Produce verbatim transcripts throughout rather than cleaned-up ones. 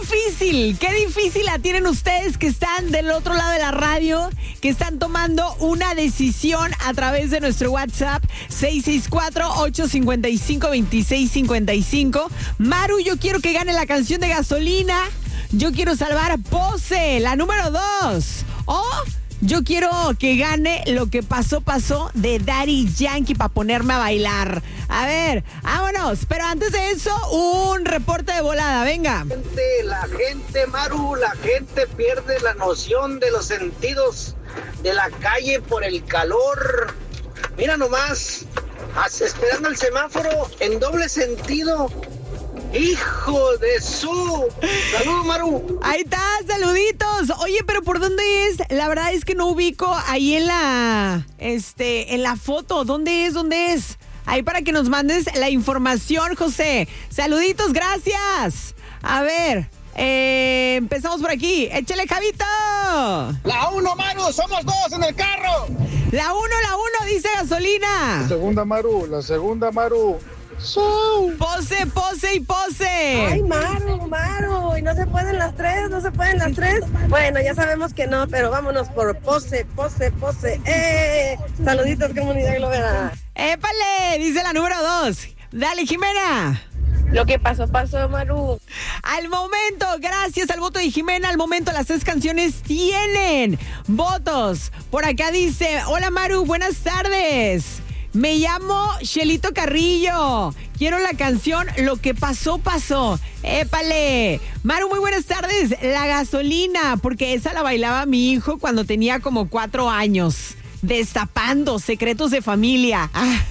difícil, qué difícil la tienen ustedes que están del otro lado de la radio, que están tomando una decisión a través de nuestro WhatsApp seis seis cuatro, ocho cinco cinco, dos seis cinco cinco. Maru, yo quiero que gane la canción de Gasolina. Yo quiero salvar Pose, la número dos. O yo quiero que gane Lo que pasó, pasó de Daddy Yankee para ponerme a bailar. A ver, vámonos. Pero antes de eso, un reporte de volada. Venga. La gente, la gente, Maru, la gente pierde la noción de los sentidos de la calle por el calor. Mira nomás, esperando el semáforo en doble sentido. ¡Hijo de su! ¡Saludos, Maru! Ahí está, saluditos. Oye, pero ¿por dónde es? La verdad es que no ubico ahí en la, este, en la foto. ¿Dónde es? ¿Dónde es? Ahí para que nos mandes la información, José. Saluditos, gracias. A ver, eh, empezamos por aquí. ¡Échale, Javito! La uno, Maru, somos dos en el carro. La uno, la uno, dice Gasolina. La segunda, Maru, la segunda, Maru. So. Pose, pose y pose. Ay, Maru, Maru. ¿Y no se pueden las tres? ¿No se pueden las tres? Bueno, ya sabemos que no, pero vámonos por pose, pose, pose. ¡Eh! Saluditos, comunidad globera. ¡Épale! Dice la número dos. Dale, Jimena. Lo que pasó, pasó, Maru. Al momento, gracias al voto de Jimena, al momento las tres canciones tienen votos. Por acá dice, hola Maru, buenas tardes. Me llamo Shelito Carrillo. Quiero la canción Lo que pasó, pasó. ¡Épale! Maru, muy buenas tardes. La Gasolina, porque esa la bailaba mi hijo cuando tenía como cuatro años. Destapando secretos de familia.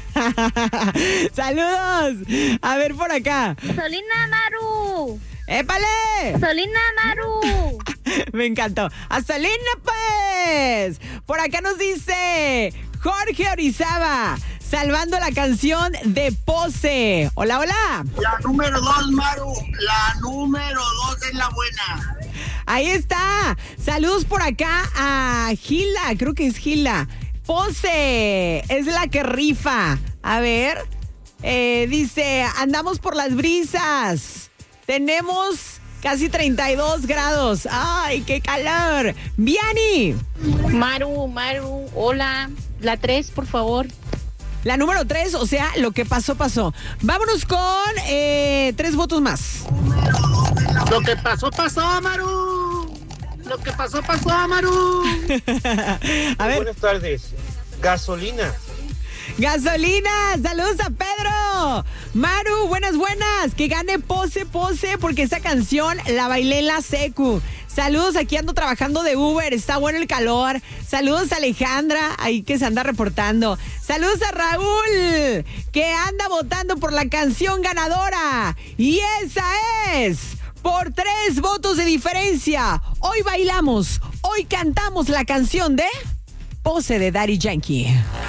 ¡Saludos! A ver por acá. Gasolina, Maru. ¡Épale! Gasolina, Maru. Me encantó. ¡Gasolina, pues! Por acá nos dice Jorge Orizaba, salvando la canción de Pose. Hola, hola. La número dos, Maru. La número dos es la buena. Ahí está. Saludos por acá a Gila. Creo que es Gila. Pose es la que rifa. A ver. Eh, dice, andamos por las brisas. Tenemos casi treinta y dos grados. ¡Ay, qué calor! ¡Viani! Maru, Maru, hola. La tres, por favor. La número tres, o sea, lo que pasó, pasó. Vámonos con eh, tres votos más. Lo que pasó, pasó, Maru. Lo que pasó, pasó, Maru. A ver. Buenas tardes. Gasolina. Gasolina, saludos a Pedro. Maru, buenas, buenas. Que gane Pose, Pose, porque esa canción la bailé en la secu. Saludos, aquí ando trabajando de Uber, está bueno el calor. Saludos a Alejandra, ahí que se anda reportando. Saludos a Raúl, que anda votando por la canción ganadora. Y esa es, por tres votos de diferencia. Hoy bailamos, hoy cantamos la canción de Pose de Daddy Yankee.